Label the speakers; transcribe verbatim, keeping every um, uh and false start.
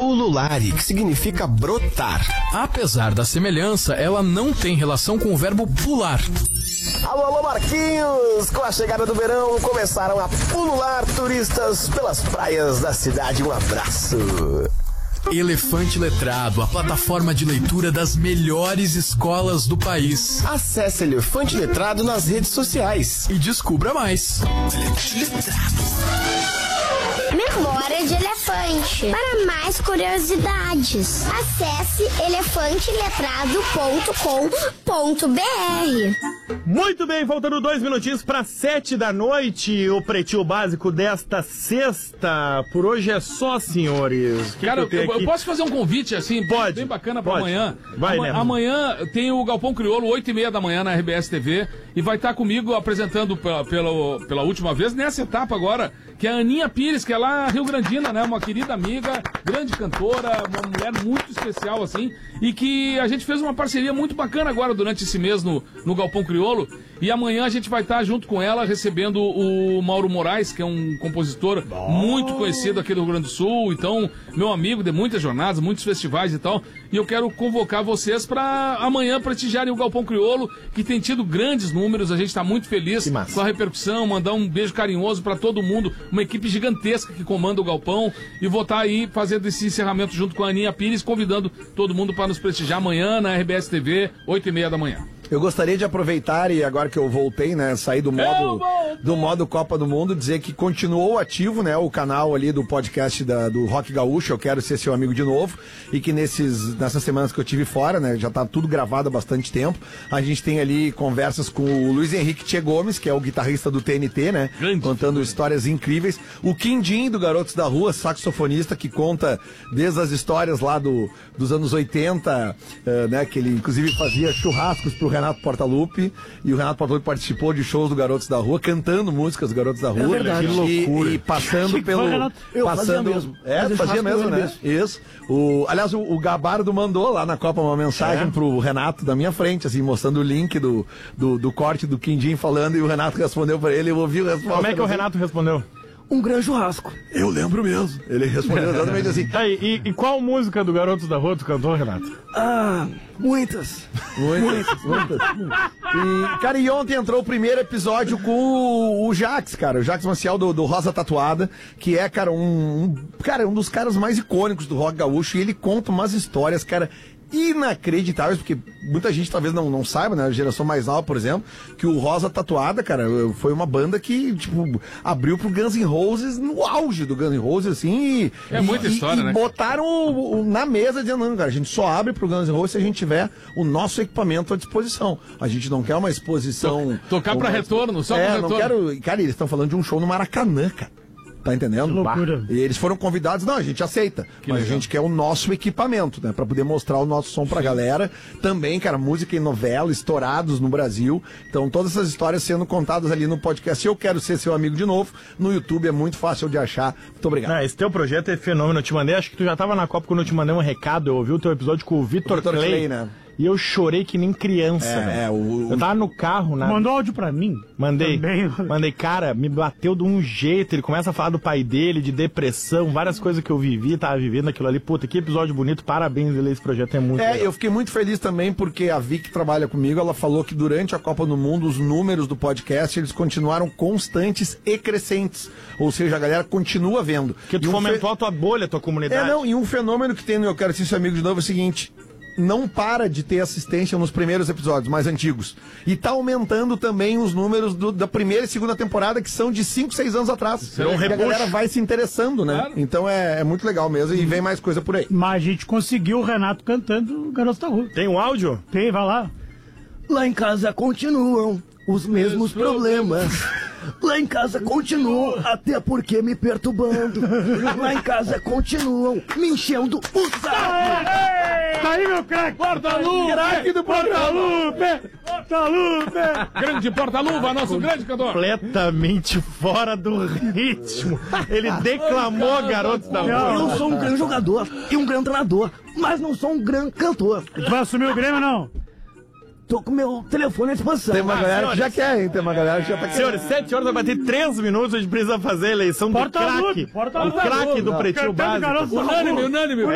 Speaker 1: ululare, que significa brotar.
Speaker 2: Apesar da semelhança, ela não tem relação com o verbo pular.
Speaker 1: Alô, alô, Marquinhos! Com a chegada do verão, começaram a pulular turistas pelas praias da cidade. Um abraço!
Speaker 2: Elefante Letrado, a plataforma de leitura das melhores escolas do país.
Speaker 1: Acesse Elefante Letrado nas redes sociais
Speaker 2: e descubra mais.
Speaker 1: Elefante Letrado.
Speaker 3: Memória de Elefante. Para mais curiosidades, acesse elefante letrado ponto com ponto b r.
Speaker 4: Muito bem, faltando dois minutinhos para sete da noite, o Pretinho Básico desta sexta. Por hoje é só, senhores. Que
Speaker 5: Cara,
Speaker 4: que
Speaker 5: eu,
Speaker 4: eu,
Speaker 5: eu posso fazer um convite assim,
Speaker 4: pode,
Speaker 5: bem bacana para
Speaker 4: pode.
Speaker 5: amanhã.
Speaker 4: Vai,
Speaker 5: Ama,
Speaker 4: né?
Speaker 5: Amanhã tem o Galpão Crioulo, oito e meia da manhã na R B S T V, e vai estar comigo apresentando pela, pela, pela última vez, nessa etapa agora, que é a Aninha Pires, que é lá Rio Grandina, né? Uma querida amiga, grande cantora, uma mulher muito especial, assim, e que a gente fez uma parceria muito bacana agora durante esse mês no, no Galpão Crioulo, e amanhã a gente vai estar junto com ela recebendo o Mauro Moraes, que é um compositor oh. muito conhecido aqui do Rio Grande do Sul, então, meu amigo de muitas jornadas, muitos festivais e tal, e eu quero convocar vocês para amanhã prestigiarem o Galpão Crioulo, que tem tido grandes números, a gente está muito feliz com a repercussão, mandar um beijo carinhoso para todo mundo, uma equipe gigantesca que comanda o Galpão, e vou estar aí fazendo esse encerramento junto com a Aninha Pires, convidando todo mundo para nos prestigiar amanhã na R B S T V, oito e meia da manhã.
Speaker 6: Eu gostaria de aproveitar, e agora que eu voltei, né, sair do modo, do modo Copa do Mundo, dizer que continuou ativo, né, o canal ali do podcast da, do Rock Gaúcho, Eu Quero Ser Seu Amigo de Novo, e que nesses, nessas semanas que eu tive fora, né, já tá tudo gravado há bastante tempo, a gente tem ali conversas com o Luiz Henrique Tchê Gomes, que é o guitarrista do T N T, né, Grande. contando histórias incríveis, o Quindim, do Garotos da Rua, saxofonista, que conta desde as histórias lá do, dos anos oitenta, uh, né, que ele inclusive fazia churrascos pro Renato Portaluppi, e o Renato Portaluppi participou de shows do Garotos da Rua, cantando músicas do Garotos da Rua. É verdade, que loucura. E, e passando pelo...
Speaker 7: Eu
Speaker 6: passando,
Speaker 7: fazia mesmo.
Speaker 6: É,
Speaker 7: fazia,
Speaker 6: fazia mesmo, né?
Speaker 7: mesmo.
Speaker 6: Isso. O, aliás, o, o Gabardo mandou lá na Copa uma mensagem é. pro Renato da minha frente, assim, mostrando o link do, do, do corte do Quindim falando, e o Renato respondeu pra ele, eu ouvi o resposta.
Speaker 4: Como é que o Renato respondeu?
Speaker 7: Um grande churrasco.
Speaker 6: Eu lembro mesmo. Ele respondeu exatamente assim.
Speaker 4: Tá, e, e qual música do Garotos da Rua tu cantou, Renato?
Speaker 7: Ah, muitas.
Speaker 6: Muitas, muitas. E, cara, e ontem entrou o primeiro episódio com o, o Jax, cara, o Jax Maciel do, do Rosa Tatuada, que é, cara, um, um, cara, um dos caras mais icônicos do rock gaúcho, e ele conta umas histórias, cara, inacreditáveis, porque muita gente talvez não, não saiba, né, a geração mais nova, por exemplo, que o Rosa Tatuada, cara, foi uma banda que, tipo, abriu pro Guns N' Roses no auge do Guns N' Roses, assim, e,
Speaker 5: é muita
Speaker 6: e,
Speaker 5: história,
Speaker 6: e
Speaker 5: né?
Speaker 6: botaram o, o, na mesa dizendo, não, cara, a gente só abre pro Guns N' Roses se a gente tiver o nosso equipamento à disposição. A gente não quer uma exposição...
Speaker 5: Tocar pra uma... retorno, só
Speaker 6: é,
Speaker 5: pra
Speaker 6: não
Speaker 5: retorno.
Speaker 6: Quero... Cara, eles estão falando de um show no Maracanã, cara. Tá entendendo?
Speaker 7: Loucura.
Speaker 6: E eles foram convidados, não, a gente aceita, que mas legal. A gente quer o nosso equipamento, né, pra poder mostrar o nosso som pra Sim. galera. Também, cara, música e novela estourados no Brasil. Então, todas essas histórias sendo contadas ali no podcast Eu Quero Ser Seu Amigo de Novo. No YouTube é muito fácil de achar. Muito obrigado.
Speaker 4: Não, esse teu projeto é fenômeno. Eu te mandei, acho que tu já tava na Copa quando eu te mandei um recado. Eu ouvi o teu episódio com o Vitor Clay, Clay, né? E eu chorei que nem criança,
Speaker 6: é, é, o,
Speaker 4: eu tava no carro, né?
Speaker 7: Mandou áudio pra mim?
Speaker 4: Mandei. Também. Mandei, cara, me bateu de um jeito. Ele começa a falar do pai dele, de depressão, várias coisas que eu vivi, tava vivendo aquilo ali. Puta, que episódio bonito. Parabéns, ele, esse projeto é muito
Speaker 6: É,
Speaker 4: legal.
Speaker 6: Eu fiquei muito feliz também porque a Vicky que trabalha comigo, ela falou que durante a Copa do Mundo, os números do podcast, eles continuaram constantes e crescentes. Ou seja, a galera continua vendo.
Speaker 4: Porque tu
Speaker 6: um
Speaker 4: fomentou
Speaker 6: fe...
Speaker 4: a tua bolha, a tua comunidade.
Speaker 6: É, não, e um fenômeno que tem no Eu Quero Ser Seu Amigo de Novo é o seguinte... não para de ter assistência nos primeiros episódios mais antigos. E tá aumentando também os números do, da primeira e segunda temporada, que são de cinco, seis anos atrás. É um e a galera vai se interessando, né? Claro. Então é, é muito legal mesmo e vem mais coisa por aí.
Speaker 7: Mas a gente conseguiu o Renato cantando Garotos da Rua.
Speaker 4: Tem um áudio?
Speaker 7: Tem, vai lá. Lá em casa continuam os mesmos problemas. Lá em casa continuam, até porque me perturbando. Lá em casa continuam me enchendo o saco. Tá aí, meu craque!
Speaker 5: Porta-lupe!
Speaker 7: Craque do Porta-lupe! Porta-lupe!
Speaker 5: Grande Porta-luva, nosso grande cantor!
Speaker 4: Completamente fora do ritmo. Ele declamou Garotos da Rua.
Speaker 7: Eu sou um grande jogador e um grande treinador, mas não sou um grande cantor. Tu vai assumir o Grêmio, não? Tô com meu telefone à disposição.
Speaker 6: Tem uma
Speaker 4: ah,
Speaker 6: galera
Speaker 4: senhores.
Speaker 6: que já quer, hein? Tem uma galera que já tá querendo.
Speaker 4: Senhores, sete horas vai bater três minutos, a gente precisa fazer a eleição do craque. O craque do Pretinho Básico.
Speaker 5: Unânime, unânime.